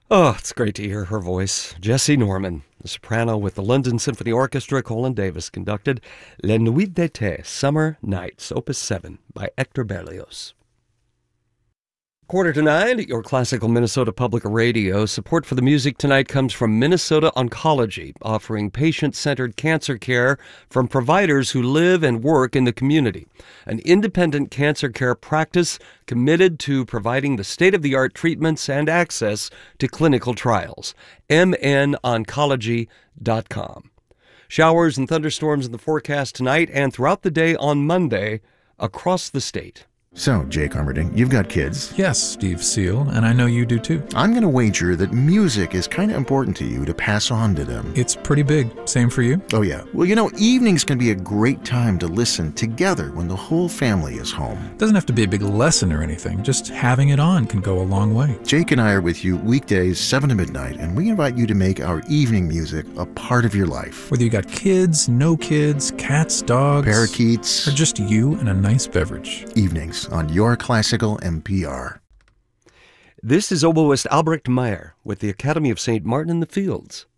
Oh, it's great to hear her voice. Jessie Norman, the soprano with the London Symphony Orchestra. Colin Davis conducted Les Nuits d'été, Summer Nights, Opus 7 by Hector Berlioz. 8:45 at your classical Minnesota Public Radio. Support for the music tonight comes from Minnesota Oncology, offering patient-centered cancer care from providers who live and work in the community. An independent cancer care practice committed to providing the state-of-the-art treatments and access to clinical trials. mnoncology.com. Showers and thunderstorms in the forecast tonight and throughout the day on Monday across the state. So, Jake Armerding, you've got kids. Yes, Steve Seal, and I know you do too. I'm going to wager that music is kind of important to you to pass on to them. It's pretty big. Same for you? Oh, yeah. Well, evenings can be a great time to listen together when the whole family is home. Doesn't have to be a big lesson or anything. Just having it on can go a long way. Jake and I are with you weekdays, 7 to midnight, and we invite you to make our evening music a part of your life. Whether you got kids, no kids, cats, dogs, parakeets, or just you and a nice beverage. Evenings on Your Classical NPR. This is oboist Albrecht Meyer with the Academy of St. Martin in the Fields.